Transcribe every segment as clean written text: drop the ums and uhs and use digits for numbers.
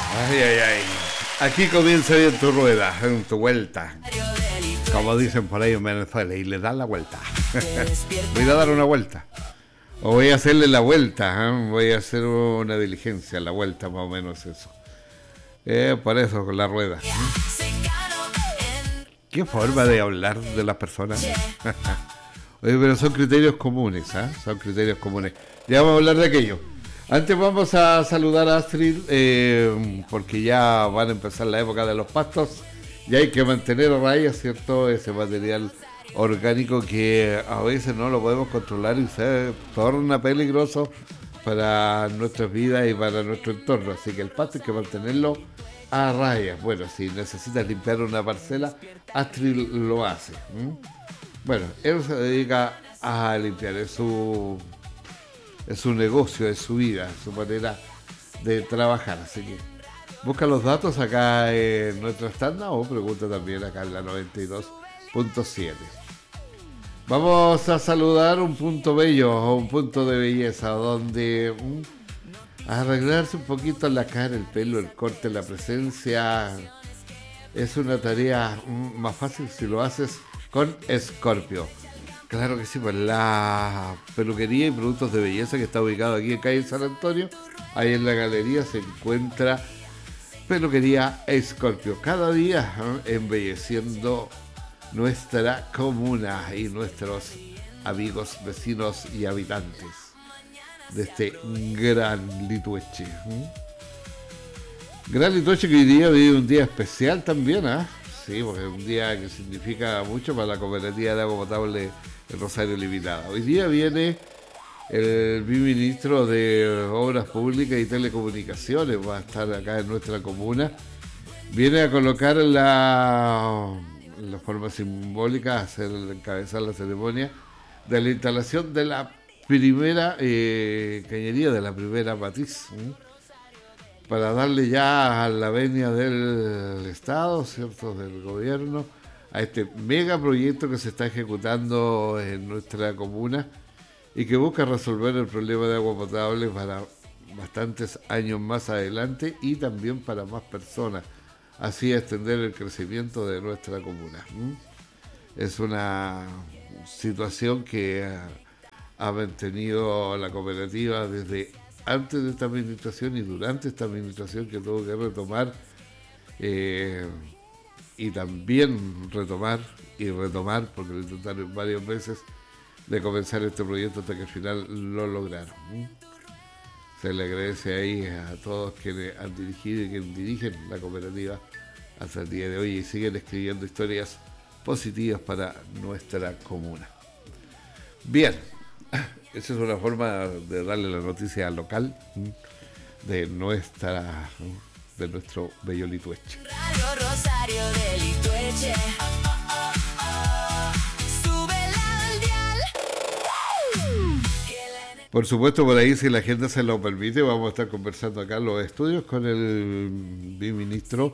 Ay, ay, ay. Aquí comienza bien tu rueda, en tu vuelta. Como dicen por ahí en Venezuela, y le dan la vuelta. Voy a dar una vuelta. O voy a hacerle la vuelta, ¿eh? Voy a hacer una diligencia, la vuelta más o menos eso. Por eso, con la rueda. ¿Qué forma de hablar de las personas? Oye, pero son criterios comunes, ¿eh? Son criterios comunes. Ya vamos a hablar de aquello. Antes vamos a saludar a Astrid, porque ya van a empezar la época de los pastos y hay que mantener a raya, ¿cierto? Ese material orgánico que a veces no lo podemos controlar y se torna peligroso para nuestras vidas y para nuestro entorno. Así que el pasto hay que mantenerlo a raya. Bueno, si necesitas limpiar una parcela, Astrid lo hace. Bueno, él se dedica a limpiar, es su negocio, es su vida, es su manera de trabajar. Así que busca los datos acá en nuestra estanda o pregunta también acá en la 92.7. Vamos a saludar un punto bello, un punto de belleza, donde arreglarse un poquito la cara, el pelo, el corte, la presencia, es una tarea más fácil si lo haces con Scorpio. Claro que sí, pues la peluquería y productos de belleza que está ubicado aquí en calle San Antonio, ahí en la galería se encuentra Peluquería Scorpio, cada día embelleciendo nuestra comuna y nuestros amigos, vecinos y habitantes de este gran Litueche. Gran Litueche que hoy día vive un día especial también, ¿ah? Sí, porque es un día que significa mucho para la cooperativa de agua potable el Rosario Limitada. Hoy día viene el viceministro de Obras Públicas y Telecomunicaciones, va a estar acá en nuestra comuna. Viene a colocar la forma simbólica, encabezar la ceremonia de la instalación de la primera cañería, de la primera matriz, para darle ya a la venia del Estado, ¿cierto?, del gobierno, a este mega proyecto que se está ejecutando en nuestra comuna y que busca resolver el problema de agua potable para bastantes años más adelante y también para más personas, así extender el crecimiento de nuestra comuna. Es una situación que ha mantenido la cooperativa desde antes de esta administración y durante esta administración, que tuvo que retomar y también retomar, porque lo intentaron varias veces, de comenzar este proyecto hasta que al final lo lograron. Se le agradece ahí a todos quienes han dirigido y quienes dirigen la cooperativa hasta el día de hoy y siguen escribiendo historias positivas para nuestra comuna. Bien, esa es una forma de darle la noticia local de nuestro bello Litueche. Radio Rosario de Litueche. Por supuesto, por ahí, si la gente se lo permite, vamos a estar conversando acá en los estudios con el viceministro.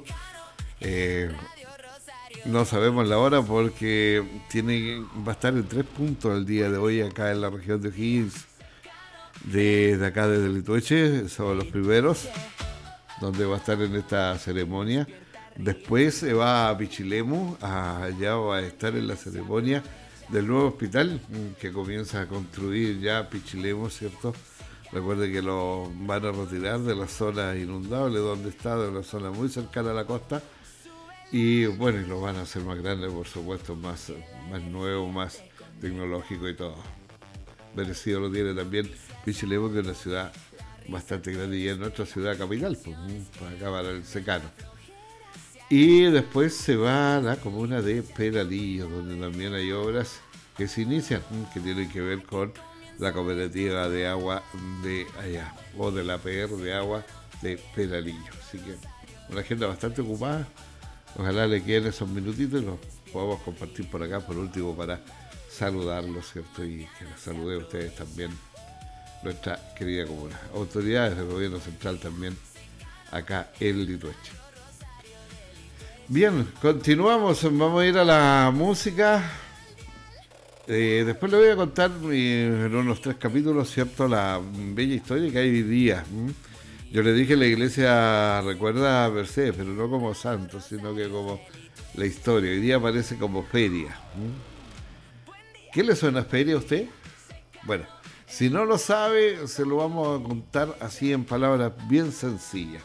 No sabemos la hora porque va a estar en 3 puntos el día de hoy acá en la región de O'Higgins, de acá desde Litueche, son los primeros, donde va a estar en esta ceremonia. Después se va a Pichilemu, allá va a estar en la ceremonia del nuevo hospital que comienza a construir ya Pichilemu, ¿cierto? Recuerde que lo van a retirar de la zona inundable donde está, de una zona muy cercana a la costa, y bueno, y lo van a hacer más grande, por supuesto, más nuevo, más tecnológico y todo. Merecido lo tiene también Pichilemu, que es una ciudad bastante grande y es nuestra ciudad capital, pues, para acabar el secano. Y después se va a la comuna de Peralillo, donde también hay obras que se inician, que tienen que ver con la cooperativa de agua de allá, o de la PR de agua de Peralillo. Así que una agenda bastante ocupada. Ojalá le queden esos minutitos y los podamos compartir por acá, por último, para saludarlos, ¿cierto? Y que les salude a ustedes también, nuestra querida comuna. Autoridades del gobierno central también acá en Litueche. Bien, continuamos, vamos a ir a la música. Después le voy a contar en unos 3 capítulos, ¿cierto?, la bella historia que hay hoy día. Yo le dije la iglesia recuerda a Mercedes, pero no como santo, sino que como la historia. Hoy día aparece como feria. ¿Qué le suena feria a usted? Bueno, si no lo sabe, se lo vamos a contar así en palabras bien sencillas.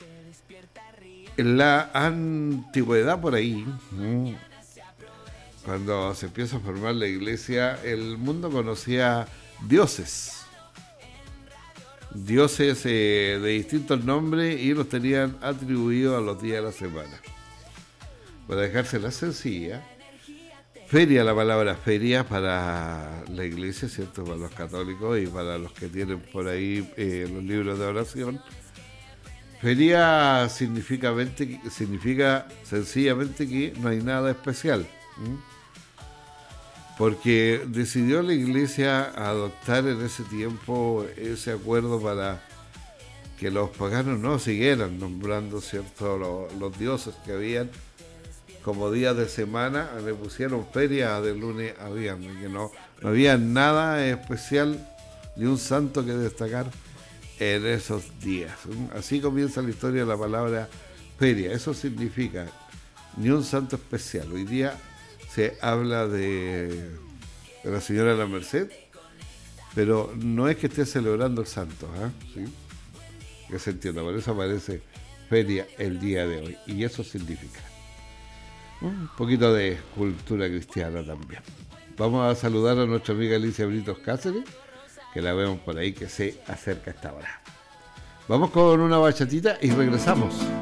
En la antigüedad por ahí, cuando se empieza a formar la iglesia, el mundo conocía dioses. Dioses de distintos nombres y los tenían atribuidos a los días de la semana. Para dejársela sencilla, feria, la palabra feria para la iglesia, ¿cierto? Para los católicos y para los que tienen por ahí los libros de oración. Feria significa sencillamente que no hay nada especial. Porque decidió la iglesia adoptar en ese tiempo ese acuerdo para que los paganos no siguieran nombrando, ¿cierto?, los dioses que habían como días de semana. Le pusieron feria de lunes a viernes, que no había nada especial ni un santo que destacar en esos días. Así comienza la historia de la palabra feria. Eso significa ni un santo especial. Hoy día se habla de la señora de la Merced, pero no es que esté celebrando el santo, ¿sí? Que se entienda, por eso aparece feria el día de hoy, y eso significa un poquito de cultura cristiana también. Vamos a saludar a nuestra amiga Alicia Britos Cáceres, que la vemos por ahí que se acerca a esta hora. Vamos con una bachatita y regresamos.